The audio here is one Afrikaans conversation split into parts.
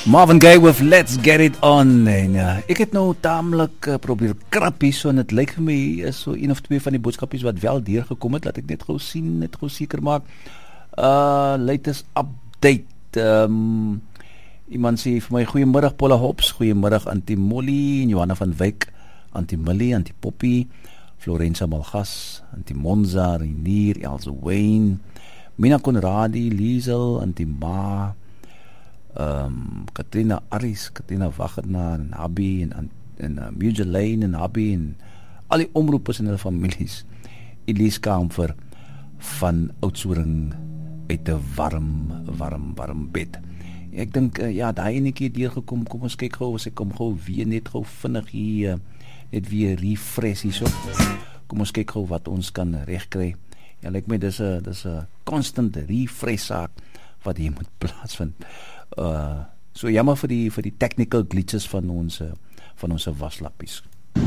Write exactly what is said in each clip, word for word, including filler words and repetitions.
Marvin Gaye with Let's Get It On. En ja, ek het nou taamlik uh, probeer krappies, so en het lyk vir my is so een of twee van die boodskapies wat wel deurgekom het, laat ek net gou sien, net gou seker maak. Uh, latest update. Um, iemand sê vir my, goeiemiddag Paula Hobbs, goeiemiddag Antie Molly, en Johanna van Wyk, Antie Millie, Antie Poppy, Florenza Malgas, Antie Monza, Renier, Elze Wayne, Mina Conradi, Liesel, Antie Ma, um, Katrina Aris, Katrina Wagenaar, en Abby, en, en uh, Muja Lane, en Abby, en al die omroepers en hulle families. Elise Kamfer van Oudtshoorn uit 'n warm, warm, warm bed. Ek dink, uh, ja, daai ene keer deurgekom, kom ons kyk gou, as ek kom gou weer net gou vinnig hier, uh, net weer refresh hier so. Kom ons kyk gou wat ons kan regkry. Ja, lyk my dis 'n dis 'n constant refresh saak wat hier moet plaasvind. Uh so jammer vir die vir die technical glitches van ons van ons waslappies.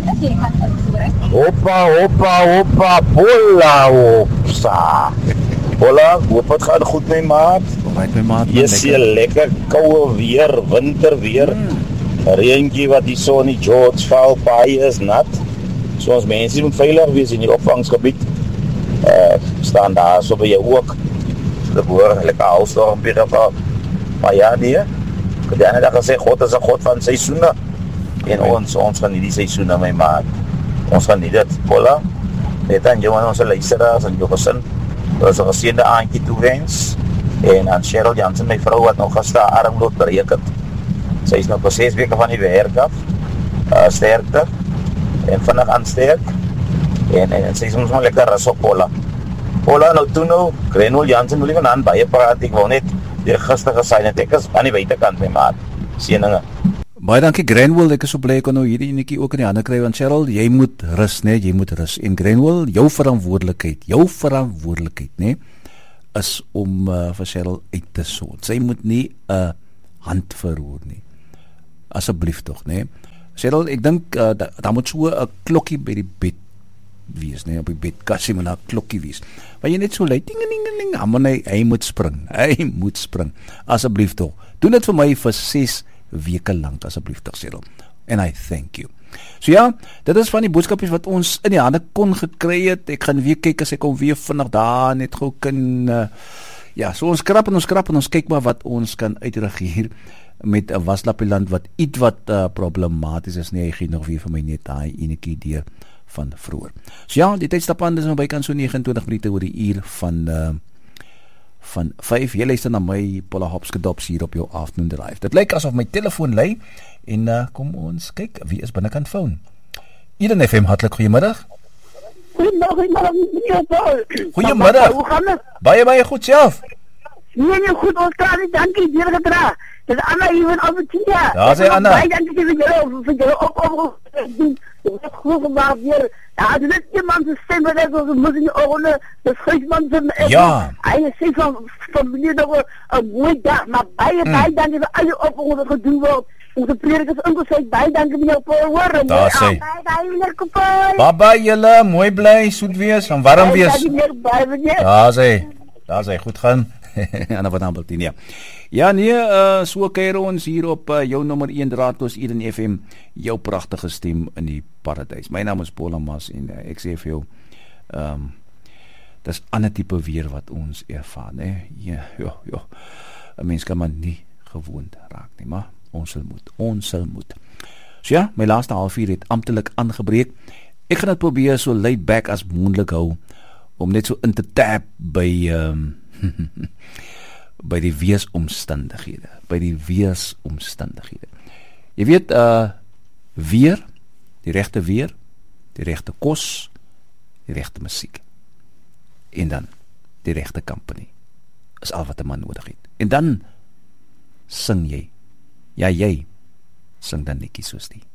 Hoppa, hoppa, hoppa, Paula, hopsa. Paula, hoop het gaan goed my maat. Right my maat. Jy sien lekker koue weer, winter weer. Hmm. Reentjie wat die son die George val, paai is nat. So ons mense moet veilig wees in die opvangsgebied. Uh, staan daar so by jou ook. So dat hoor, lekker haalstorm weer af. Maar ja, nee. Ek het die ene dag gesê, God is 'n God van seisoene. En ons, ons gaan nie die seisoene, my maat. Ons gaan nie dit, Paula. Net aan jou en onze luisteraars en jou gesin. Dat is 'n geseënde aandjie toewens. En aan Cheryl Jansen, my vrou, wat nog gister armlood berekend. Sy is nou pas ses weke van die werk af. Uh, sterkte. En vinnig aansterk. En, en, en sy is ons maar lekker ras op Paula. Paula, nou toe nou, Grenwell Jansen wil even aan baie praat. Ek wou net die gister gesign het. Ek is aan die buitekant, my maat. Seëninge. Baie dankie Grenwell, ek is so bly ek kon nou hierdie enetjie ook in die hande kry, want Cheryl, jy moet rus, nee, jy moet rus. En Grenwell, jou verantwoordelikheid, jou verantwoordelikheid, nee, is om uh, vir Cheryl uit te soort. Sy moet nie 'n uh, hand verroer nie. Asseblief tog, nee. Cheryl, ek dink uh, daar da moet so 'n klokkie by die bed wees, nee, op die bedkassie moet daar 'n klokkie wees. Want jy net so lui, ding ding ding, ding, hy, hy moet spring. Hy moet spring. Asseblief tog. Doen dit vir my vir ses weke lank, asseblief tog, Cheryl. And I thank you. So ja, dit is van die boodskapies wat ons in die hande kon gekry het. Ek gaan weer kyk as ek kom weer vinnig daar net gou kan uh, ja, so ons krap en ons krap en ons kyk maar wat ons kan uitregeer met 'n waslappieland wat iets wat uh, problematies is. Nee, hy gee nog weer vir my net daai enetjie deur van vroeër. So ja, die tydstapand is nou bykans so negenentwintig minute oor die uur van uh, van vyf. Jy luister na my Paula Hobbs gedops hier op jou afternoon drive. Dit lyk asof my telefoon lui en uh, kom ons kyk wie is binnekant foon. Eden F M, hartlik goeiemiddag. Goeiemiddag, meneer Paul. Goeiemiddag. Hoe gaan dit? Baie baie goed self. Nee, nee, goed, ons kan nie dankie deur gedra. Dis Anna hier van Albertina. Daar sê Anna. Baie dankie vir julle vir julle op op. Ek glo maar weer. Ja, dit is iemand se stem wat ek so moet in die oë. Dis Griekman se. Ja. Hy sê van van meneer nog 'n mooi dag, maar baie mm. baie dankie vir al die opogging wat gedoen word. Onze predikers ingesluit, baie dankie meneer Paul, hoor. Daar sê. Baie baie meneer Paul. Bye bye julle, mooi bly, soet wees en warm wees. Baie meneer, baie meneer. Daar sê. Daar sê goed gaan. Anna van Albertina. Ja nee, uh, so kuier ons hier op uh, jou nommer een draadloos Eden F M, jou pragtige stem in die paradys. My naam is Paul Amas en uh, ek sê vir jou, ehm um, dis ander tipe weer wat ons ervaar, né? Ja, ja, ja. 'n Mens kan maar nie gewoond raak nie, maar ons sal moet, ons sal moet. So ja, my laaste halfuur het amptelik aangebreek. Ek gaan dit probeer so laid back as moontlik hou om net so in te tap by ehm um, by die weersomstandighede, by die weersomstandighede. Jy weet, uh, weer, die regte weer, die regte kos, die regte musiek, en dan die regte company, is al wat 'n man nodig het. En dan sing jy, ja jy, sing dan netjies soos die.